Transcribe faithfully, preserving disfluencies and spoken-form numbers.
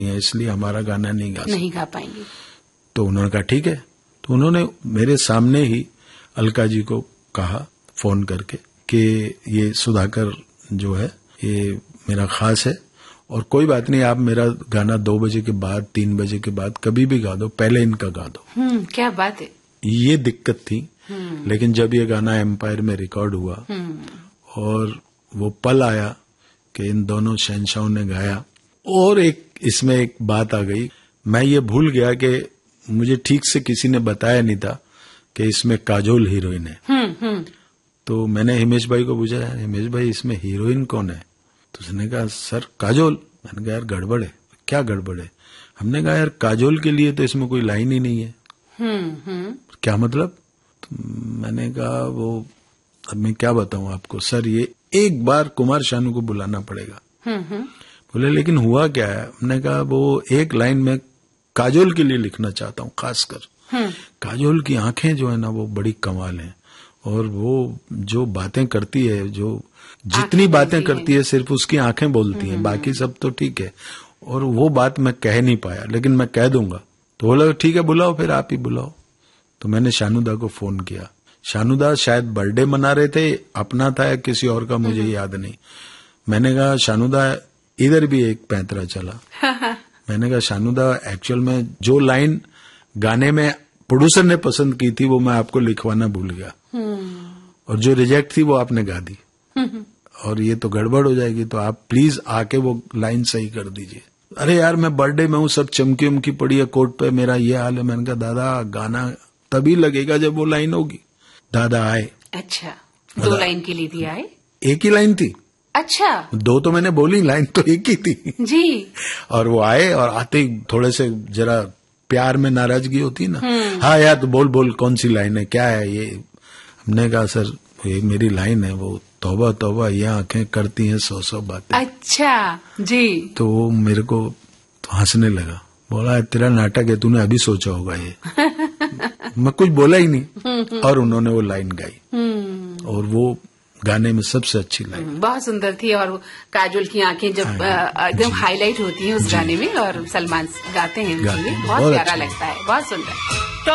है, इसलिए हमारा गाना नहीं गा नहीं गा पाएंगे। तो उन्होंने कहा ठीक है। तो उन्होंने मेरे सामने ही अलका जी को कहा फोन करके कि ये सुधाकर जो है ये मेरा खास है और कोई बात नहीं, आप मेरा गाना दो बजे के बाद तीन बजे के बाद कभी भी गा दो, पहले इनका गा दो। हम्म, क्या बात है। ये दिक्कत थी। लेकिन जब ये गाना एम्पायर में रिकॉर्ड हुआ और वो पल आया कि इन दोनों शहंशाहों ने गाया, और एक इसमें एक बात आ गई, मैं ये भूल गया कि मुझे ठीक से किसी ने बताया नहीं था कि इसमें काजोल हीरोइन है। हम्म, हम्म। तो मैंने हिमेश भाई को पूछा, हिमेश भाई इसमें हीरोइन कौन है? तो उसने कहा सर काजोल। मैंने कहा यार गड़बड़ है। क्या गड़बड़ है? हमने कहा यार काजोल के लिए तो इसमें कोई लाइन ही नहीं है। हम्म, हम्म। क्या मतलब? तो मैंने कहा वो अब मैं क्या बताऊं आपको सर, ये एक बार कुमार शानू को बुलाना पड़ेगा। हम्म, हम्म। बोले लेकिन हुआ क्या है? हमने कहा वो एक लाइन में काजोल के लिए लिखना चाहता हूं खासकर। काजोल की आंखें जो है ना वो बड़ी कमाल हैं, और वो जो बातें करती है, जो जितनी बातें करती है सिर्फ उसकी आंखें बोलती हैं, बाकी सब तो ठीक है। और वो बात मैं कह नहीं पाया, लेकिन मैं कह दूंगा। तो बोला ठीक है बुलाओ, फिर आप ही बुलाओ। तो मैंने शानुदा को फोन किया। शानुदा शायद बर्थडे मना रहे थे, अपना था या किसी और का मुझे याद नहीं। मैंने कहा शानुदा इधर भी एक पैंतरा चला। मैंने कहा शानुदा एक्चुअल में जो लाइन गाने में प्रोड्यूसर ने पसंद की थी वो मैं आपको लिखवाना भूल गया, और जो रिजेक्ट थी वो आपने गा दी, और ये तो गड़बड़ हो जाएगी, तो आप प्लीज आके वो लाइन सही कर दीजिए। अरे यार मैं बर्थडे में हूँ, सब चमकी उमकी पड़ी है कोर्ट पे, मेरा ये हाल है। मैंने कहा दादा गाना तभी लगेगा जब वो लाइन होगी। दादा आए। अच्छा, दो लाइन के लिए भी आए? एक ही लाइन थी। अच्छा, दो तो मैंने बोली, लाइन तो एक ही थी जी। और वो आए, और आते ही थोड़े से जरा प्यार में नाराजगी होती है ना, हाँ यार तो बोल बोल कौन सी लाइन है, क्या है ये? हमने कहा सर ये मेरी लाइन है, वो तौबा तौबा ये आंखें करती हैं सौ सौ बातें। अच्छा जी। तो वो मेरे को तो हंसने लगा, बोला तेरा नाटक है, तूने अभी सोचा होगा ये। मैं कुछ बोला ही नहीं, और उन्होंने वो लाइन गाई, और वो गाने में सबसे अच्छी लाइन। बहुत सुंदर थी, और काजोल की आंखें जब एकदम हाईलाइट होती हैं उस गाने में, और सलमान गाते हैं, बहुत प्यारा लगता है, बहुत सुंदर।